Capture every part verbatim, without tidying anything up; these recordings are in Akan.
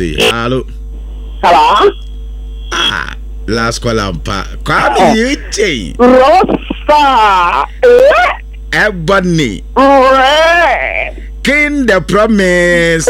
Hello. Hello. Ah, last call ampa. Kwame Yuche. Rosa. Ebony. Eh. King the promise.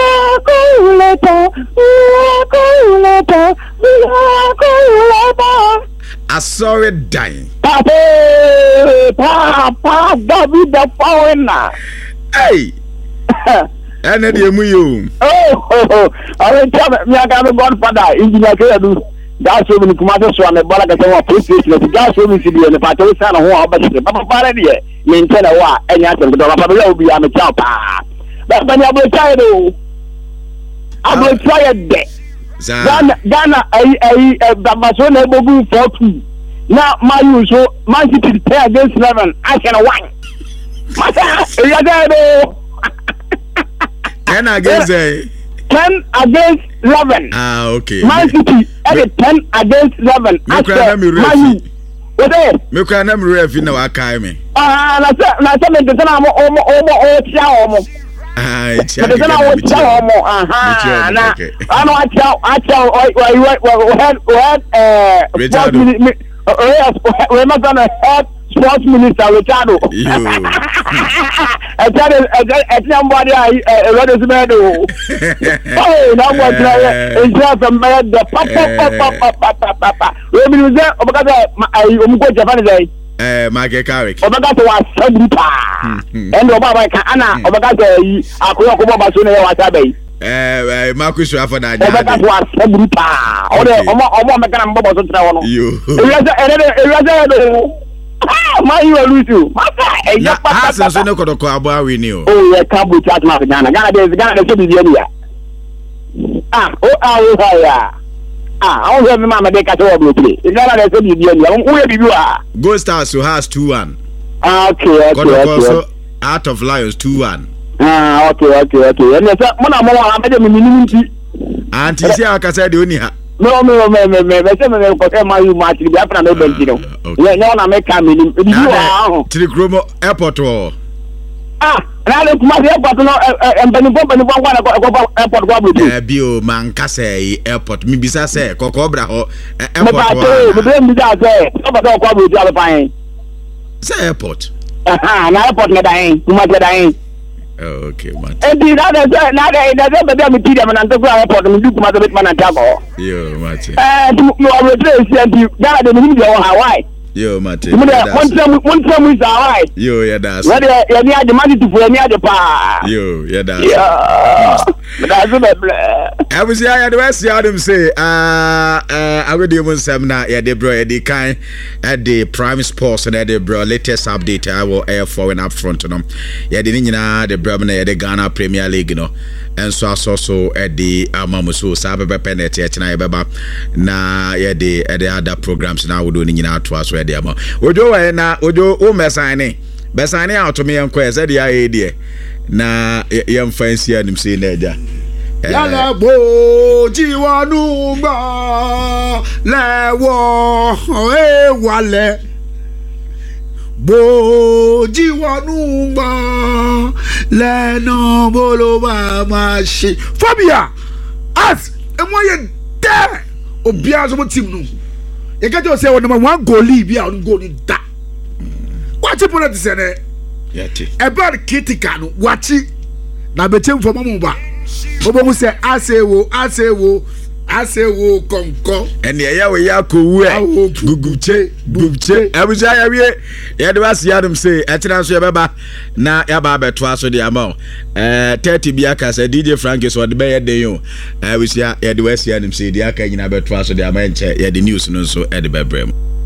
I saw it dying. Papa, Papa, David the foreigner. Hey. And then you move. Oh, I will tell me I got a godfather. Engineer Kedu. That's when we come out of Swan. But like I said, police station. That's when we see the party. We send a whole bunch of Papa Parady. Maintain a war. And you have to go. Papa will be on the top. But when you will try to, I will try it. Ghana, Ghana, a a a Barcelona able for two. Now my usual Man City play against eleven. I can win. Masa, you are ten against uh, ten against eleven. Ah, okay. Man City at ten against eleven. Me cry me refi. What eh? Me cry na me refi na wa kai me. Ah, na say na say me de na mo omo omo o tia omo. Ah, tia. Me de na o tia omo. Aha. Na ano atia atia we we we had we had eh Richard. Oh yes, we must on a head sports minister Richardo. I tell you, I tell somebody I read his medal. Oh, now what is there from the papa papa papa papa. We will say, oh, because I am going to Japan today. Eh, Market Carrick. Oh, because I was so pa. And Obama can Anna, oh, because I could go back to the Wasabi. Eh, Marcus Rafford. Oh, because I was so pa. Oh, the Obama can bubble to travel. You. Ah, my you lose you. Yeah, as I no kodo ko abo awi ni o. Oh, yeah, Kabu chat ma Ghana. Ghana dey Ghana dey so bi dia. Ah, oh, ah, oh, yeah. Ah, I want to mama dey catch up play. Ghana dey so bi dia. Who you bi wa? Go Stars who has two one. Ah, okay, okay, okay. Also Out of Lions two one. Ah, okay, okay, okay. And say mo na mo wa me dey me ni nti. Anti si aka say dey oni ha. No, no, me, me, me, me, say me, me, because my you match the Biafra no bench, you know. Yeah, no, na make come in. You are. Trikromo Airport or. Ah, na le kuma the airport no, em bani bo bani bo ngwa na airport go abudu. Eh bio man kase airport mi bisa say kokko bra ho airport. Me ba te, me be mi da say, so ba go abudu ala pan. Say airport. Aha, na airport na dai, kuma te dai. Oh, okay, man. And the other day, now they they me tell them and go airport me do kuma to man and go. Yo, Mate. Eh, you are replace and you got the me go Hawaii. Yo, Mate. One time one time we Hawaii. Yo, yeah, that's. Where they near the money to for near the pa. Yo, yeah, that's. Yeah. That's the I was here the West Adam say, uh, uh, I would even say na yeah, the bro, yeah, the kind at the Prime Sports and the bro latest update I will air forward up front to them. Yeah, the Nina, the bro, the Ghana Premier League, you know. And so also at the Amamuso Sabe Penete at Naibaba na yeah the at the other programs now we do in out to us where they are. Odo na Odo o mesane. Besane out to me and quest at the idea. Na young fancy and him saying that. Yala bo jiwanu ba lewo e wale bo jiwanu ba le no bolo ba mashi Fabia as emoye de obia so team no e ka just say one one goal bia on goal ni da what you put it say ne yati e ba critical no wachi na betem for mamu ba obo mu say asewo asewo asewo konko and yeah we ya ko wu e guguche guguche abuja ya wie ya de was ya dem say etira so ya baba na ya ba beto aso de ama eh thirty bia ka say D J Frankie so de be ya den yo eh we ya ya de was ya dem say de aka nyina beto aso de ama enche ya de news no so e de bebrem.